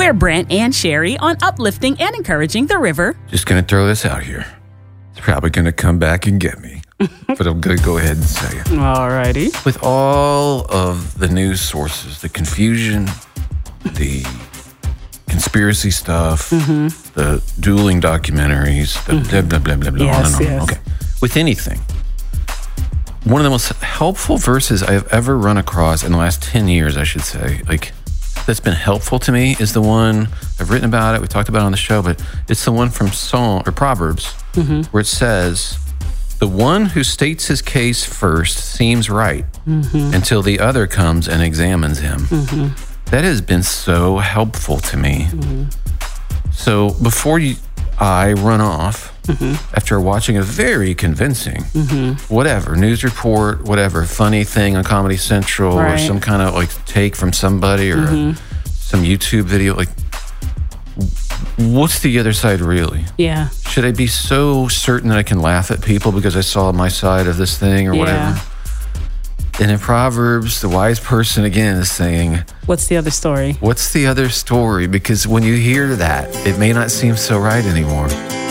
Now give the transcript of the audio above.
We're Brent and Sherry on uplifting and encouraging the river. Just going to throw this out here. It's probably going to come back and get me. But I'm going to go ahead and say it. Alrighty. With all of the news sources, the confusion, the conspiracy stuff, the dueling documentaries, the blah, blah, blah, blah, blah, Yes, on and on. yes. Okay. With anything, one of the most helpful verses I have ever run across in the last 10 years, I should say, like, that's been helpful to me is the one, I've written about it, we talked about it on the show, but it's the one from Proverbs, where it says, the one who states his case first seems right until the other comes and examines him. That has been so helpful to me. So before I run off, after watching a very convincing, whatever, news report, whatever, funny thing on Comedy Central or some kind of like take from somebody or some YouTube video, like, what's the other side really? Yeah. Should I be so certain that I can laugh at people because I saw my side of this thing or whatever? And in Proverbs, the wise person again is saying, What's the other story? what's the other story? Because when you hear that, it may not seem so right anymore.